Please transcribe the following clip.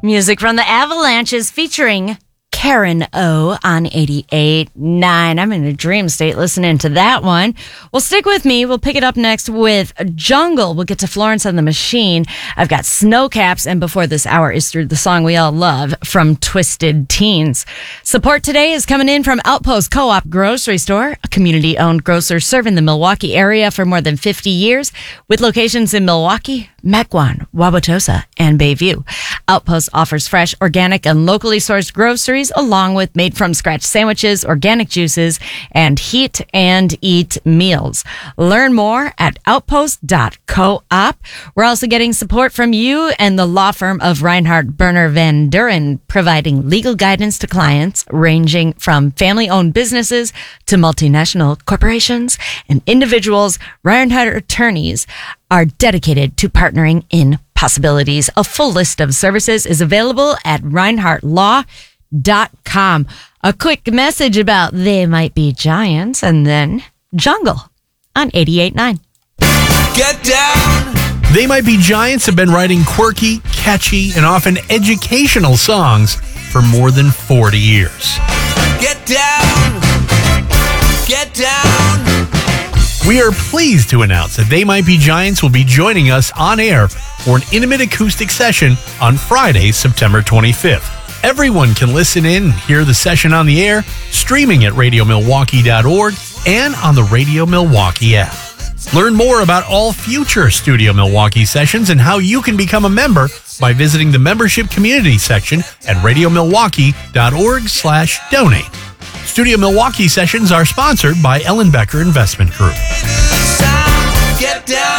Music from the Avalanches featuring Karen O on 88.9. I'm in a dream state listening to that one. Well, stick with me. We'll pick it up next with Jungle. We'll get to Florence and the Machine. I've got Snowcaps, and before this hour is through the song we all love from Twisted Teens. Support today is coming in from Outpost Co-op Grocery Store, a community-owned grocer serving the Milwaukee area for more than 50 years, with locations in Milwaukee, Mequon, Wauwatosa, and Bayview. Outpost offers fresh, organic, and locally sourced groceries, along with made-from-scratch sandwiches, organic juices, and heat and eat meals. Learn more at outpost.coop. We're also getting support from you and the law firm of Reinhardt Berner Van Duren, providing legal guidance to clients ranging from family-owned businesses to multinational corporations and individuals. Reinhardt attorneys are dedicated to partnering in possibilities. A full list of services is available at reinhardtlaw.com. A quick message about They Might Be Giants, and then Jungle on 88.9. Get down! They Might Be Giants have been writing quirky, catchy, and often educational songs for more than 40 years. Get down! Get down! We are pleased to announce that They Might Be Giants will be joining us on air for an intimate acoustic session on Friday, September 25th. Everyone can listen in and hear the session on the air, streaming at radiomilwaukee.org and on the Radio Milwaukee app. Learn more about all future Studio Milwaukee sessions and how you can become a member by visiting the membership community section at radiomilwaukee.org/donate. Studio Milwaukee sessions are sponsored by Ellen Becker Investment Group. Get down!